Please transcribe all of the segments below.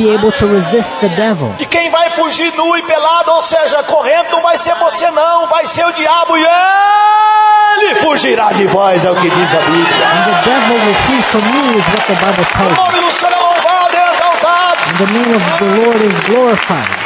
be able to resist the devil. E quem vai fugir nu e pelado, ou seja, correndo, não vai ser você não, vai ser o diabo e ele fugirá de vós, é o que diz a Bíblia. And the devil will flee from you is what the Bible O tells nome you. do Senhor é louvado e exaltado. And the name of the Lord is glorified.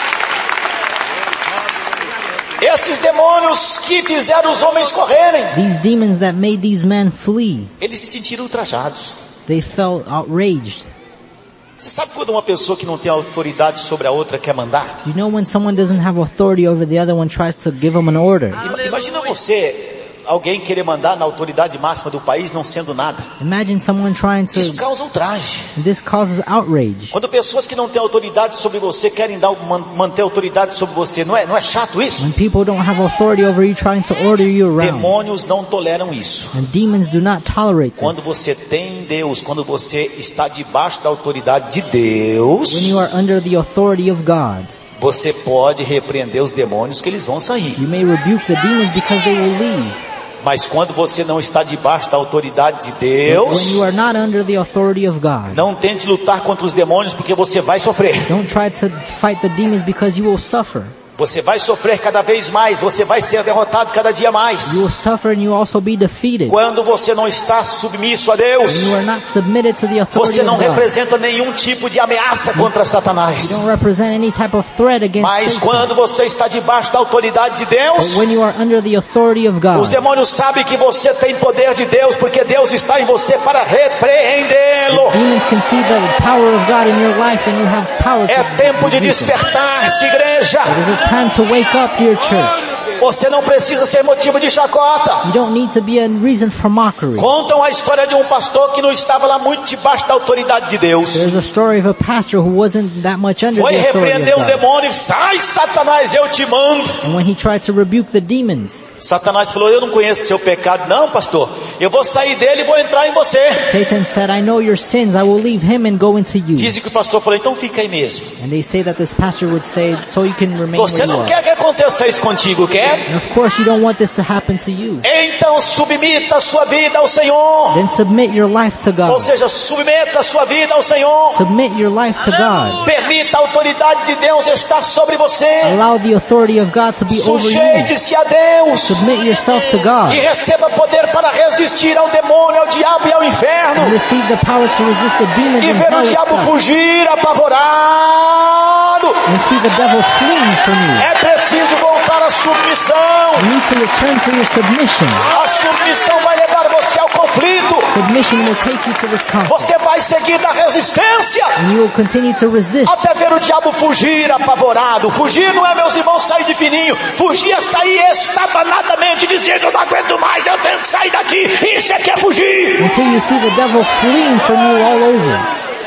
Esses demônios que fizeram os homens correrem, These demons that made these men flee, eles se sentiram ultrajados. they felt outraged. Você sabe quando uma pessoa que não tem autoridade sobre a outra quer mandar? You know when someone doesn't have authority over the other one tries to give them an order? Imagina você, alguém querer mandar na autoridade máxima do país não sendo nada. Imagine someone trying Isso to... causa ultraje. This causes outrage. Quando pessoas que não têm autoridade sobre você querem manter autoridade sobre você, não é chato isso? When people don't have authority over you trying to order you around. Demônios não toleram isso. And demons do not tolerate this. Quando você tem Deus, quando você está debaixo da autoridade de Deus, When you are under the authority of God, você pode repreender os demônios que eles vão sair. you may rebuke the demons because they will leave. Mas quando você não está debaixo da autoridade de When Deus, you are not under the authority of God, não tente lutar contra os demônios porque você vai sofrer. don't try to fight the demons because you will suffer. Você vai sofrer cada vez mais, você vai ser derrotado cada dia mais. You will suffer and you will also be defeated. Quando você não está submisso a Deus, When you are not submitted to the authority você não of God, representa nenhum tipo de ameaça contra you Satanás. don't represent any type of threat against Mas Satan. quando você está debaixo da autoridade de But Deus, when you are under the authority of os God, demônios sabem que você tem poder de Deus, porque Deus está em você para repreendê-lo. demons can see the power of God in your life and you have power É tempo de to rebuke them. despertar-se, igreja. It is a time to wake up, dear church. Você não precisa ser motivo de chacota. You don't need to be a reason for mockery. Contam a história de um pastor que não estava lá muito debaixo da autoridade de Deus. There's a story of a pastor who wasn't that much under Foi the authority repreender um of God. demônio e sai, Satanás, eu te mando. And when he tried to rebuke the demons, Satanás falou, eu não conheço seu pecado. Não, pastor, eu vou sair dele e vou entrar em você. Satan said, I know your sins, I will leave him and go into you. Dizem que o pastor falou, então fica aí mesmo. And they say that this pastor would say, so you can remain Você where you não are. quer que aconteça isso contigo, quer? And of course you don't want this to happen to you. Então submeta a sua vida ao Senhor. Then submit your life to Ou God. seja, submeta a sua vida ao Senhor. Submit your life to God. Permita a autoridade de Deus estar sobre você. Allow the authority of God to be over you. Sujeite-se a Deus. Submit yourself to God. E receba poder para resistir ao demônio, ao diabo e ao And inferno. receive the power to resist the demons E and ver o hell diabo itself. fugir apavorado. And see the devil fleeing from you. É preciso voltar à submissão. You need to return to your submission. A submissão vai levar você ao conflito. Submission will take you to this conflict. Você vai seguir na resistência And you will continue to resist. até ver o diabo fugir apavorado. Fugir não é, meus irmãos, sair de fininho. Fugir é sair estabanadamente dizendo, eu não aguento mais, eu tenho que sair daqui. Isso é que é fugir. Until you see the devil fleeing from you all over.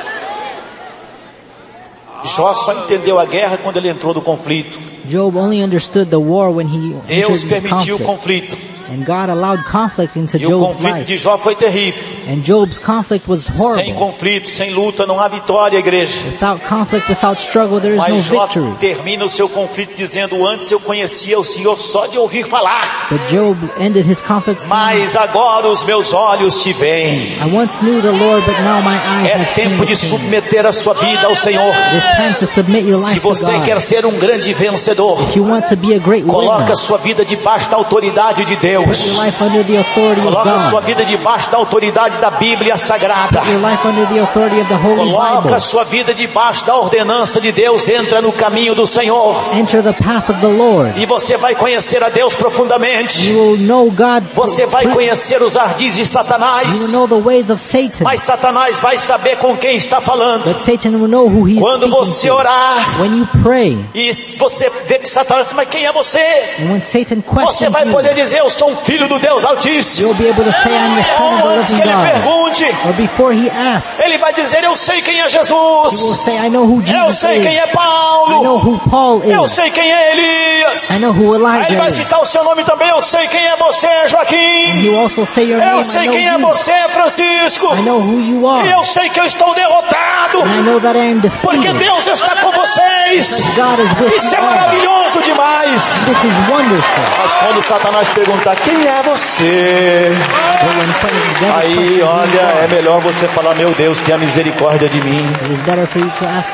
Jó só entendeu a guerra quando ele entrou no conflito. Job only understood the war when he Deus entered the permitiu o conflict. conflito. And God allowed conflict into E o Job's conflito life. de Jó foi terrível. And Job's conflict was Sem horrible. conflito, sem luta, não há vitória, igreja. Without conflict, without struggle, there is no Mas Jó victory. termina o seu conflito dizendo, antes eu conhecia o Senhor só de ouvir falar. But Job ended his conflict saying, Mas agora os meus olhos te veem. I once knew the Lord, but now my eyes É have seen tempo de him. submeter a sua vida ao Senhor. It is time to submit your Se life to você quer God. ser um grande vencedor, If you want to be a great coloca winner, a sua vida debaixo da autoridade de put your Deus. life under the authority of Coloca a sua God. vida debaixo da autoridade da Bíblia Sagrada. Put your life under the authority of the Holy Coloca Bible. a sua vida debaixo da ordenança de Deus. Entra no caminho do Senhor. Enter the path of the Lord. E você vai conhecer a Deus profundamente. You will know God. Você vai You conhecer os ardis de will Satanás. know the ways of Satan. Mas Satanás vai saber com quem está falando. But Satan will know who he is Quando speaking você to. orar When you pray, e você vê que Satanás diz, mas quem é você? and when Satan Você questions vai poder you, dizer, eu sou um filho do Deus Altíssimo. you'll be able to say, I'm the son of the Ou antes que living ele God. pergunte, Or before he asks, ele vai dizer, eu sei quem é he will Jesus. say, I know who Eu Jesus sei quem is. é I know Paulo. who Paul Eu is. sei quem é Elias. I know who Aí ele Elijah vai is. citar o seu nome também. Eu sei quem é você, And Joaquim. he will also say your name. Eu I sei know quem é you. você, Francisco. I know who you are. E eu sei que eu estou derrotado. And I know that I am Porque defeated. Deus está com vocês. God is with Isso é you all. maravilhoso demais. This is wonderful. Mas quando Satanás perguntar, quem é você? But when the devil Aí, questions who you olha, é are, melhor você falar, meu Deus, tenha misericórdia de mim. it is better for you to ask